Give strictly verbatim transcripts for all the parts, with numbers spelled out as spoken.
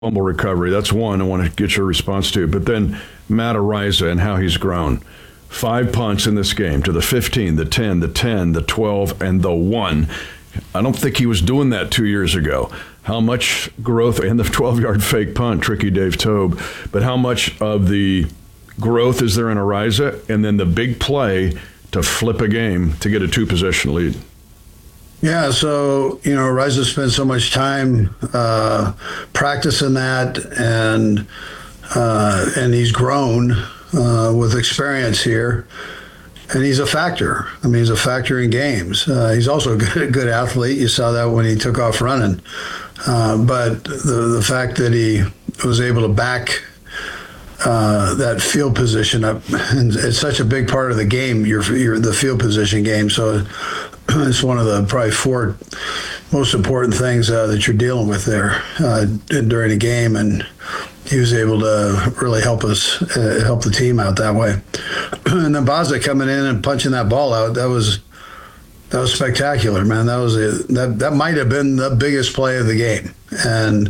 fumble recovery. That's one I want to get your response to. But then Matt Araiza and how he's grown. Five punts in this game to the fifteen, the ten, the ten, the twelve, and the one. I don't think he was doing that two years ago. How much growth, and the twelve-yard fake punt, tricky Dave Tobe, but how much of the growth is there in Araiza, and then the big play to flip a game to get a two-possession lead? Yeah, so, you know, Araiza spent so much time uh, practicing that, and uh, and he's grown uh, with experience here. And he's a factor. I mean, he's a factor in games. Uh, he's also a good, good athlete. You saw that when he took off running. Uh, but the the fact that he was able to back uh, that field position up, and it's such a big part of the game, your, your the field position game. So it's one of the probably four most important things uh, that you're dealing with there uh, during a game. And he was able to really help us, uh, help the team out that way. And then Baza coming in and punching that ball out, that was that was spectacular, man. That was a, that that might have been the biggest play of the game, and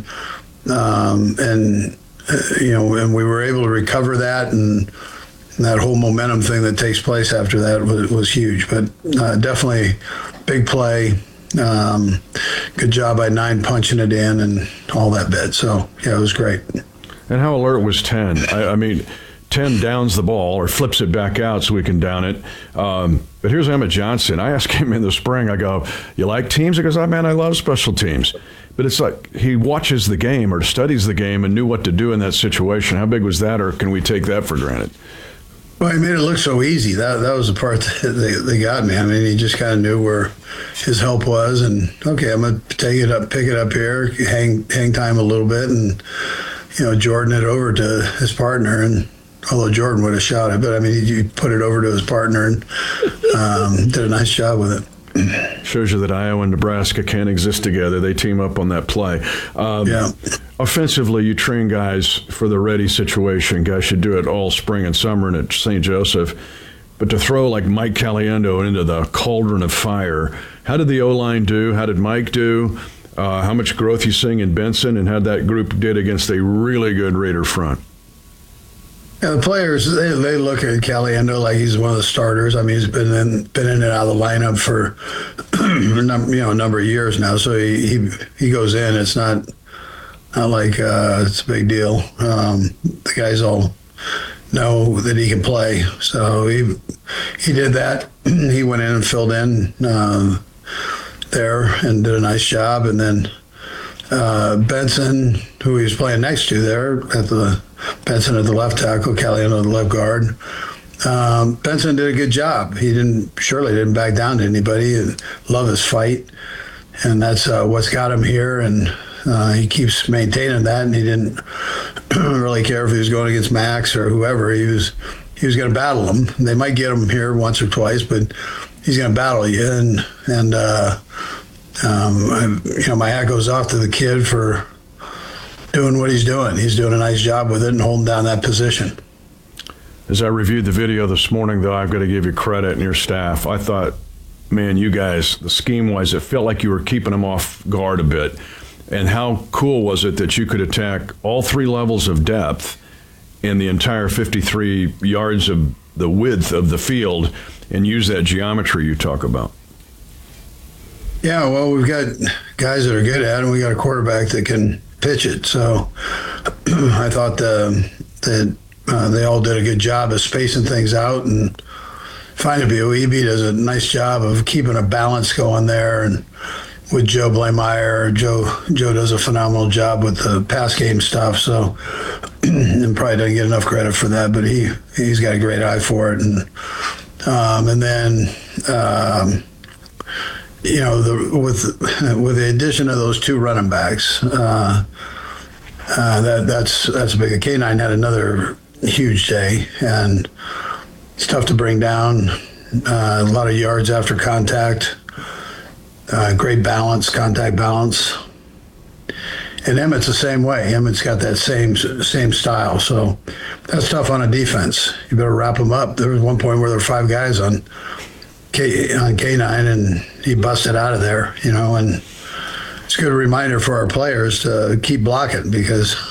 um, and uh, you know, and we were able to recover that, and, and that whole momentum thing that takes place after that was, was huge. But uh, definitely big play. Um, good job by Nine punching it in and all that bit. So yeah, it was great. And how alert was ten? I, I mean, ten downs the ball or flips it back out so we can down it. Um, but here's Emmett Johnson. I asked him in the spring, I go, you like teams? He goes, oh, man, I love special teams. But it's like he watches the game or studies the game and knew what to do in that situation. How big was that, or can we take that for granted? Well, he made it look so easy. That that was the part that they, they got me. I mean, he just kind of knew where his help was, and okay, I'm gonna take it up, pick it up here, hang hang time a little bit, and you know, Jordan it over to his partner. And although Jordan would have shot it, but I mean, he, he put it over to his partner and um, did a nice job with it. Shows you that Iowa and Nebraska can't exist together. They team up on that play. Um, yeah. Offensively, you train guys for the ready situation. Guys should do it all spring and summer and at Saint Joseph. But to throw like Mike Caliendo into the cauldron of fire, how did the O-line do? How did Mike do? Uh, how much growth you seeing in Benson, and how that group did against a really good Raider front? Yeah, the players, they, they look at Caliendo like he's one of the starters. I mean, he's been in been in and out of the lineup for you know a number of years now. So he he, he goes in. It's not not like uh, it's a big deal. Um, the guys all know that he can play. So he he did that. He went in and filled in uh, there and did a nice job. And then uh, Benson, who he was playing next to there at the Benson at the left tackle, Caliendo at the left guard. Um, Benson did a good job. He didn't surely didn't back down to anybody. And love his fight, and that's uh, what's got him here. And uh, he keeps maintaining that. And he didn't really care if he was going against Max or whoever. He was he was going to battle him. They might get him here once or twice, but he's going to battle you. And and uh, um, I, you know, my hat goes off to the kid for doing what he's doing. He's doing a nice job with it and holding down that position. As I reviewed the video this morning, though, I've got to give you credit and your staff. I thought, man, you guys, the scheme-wise, it felt like you were keeping them off guard a bit. And how cool was it that you could attack all three levels of depth in the entire fifty-three yards of the width of the field and use that geometry you talk about? Yeah, well, we've got guys that are good at it, and we got a quarterback that can pitch it. So I thought uh, that uh, they all did a good job of spacing things out, and Fina Bioibi does a nice job of keeping a balance going there. And with Joe Blameyer, Joe Joe does a phenomenal job with the pass game stuff. So and probably doesn't get enough credit for that, but he he's got a great eye for it. And um, and then. Um, You know, the, with with the addition of those two running backs, uh, uh, that that's that's a big. K nine had another huge day, and it's tough to bring down. Uh, a lot of yards after contact, uh, great balance, contact balance. And Emmett's the same way. Emmett's got that same same style, so that's tough on a defense. You better wrap them up. There was one point where there were five guys on K on K nine, and he busted out of there, you know, and it's a good reminder for our players to keep blocking because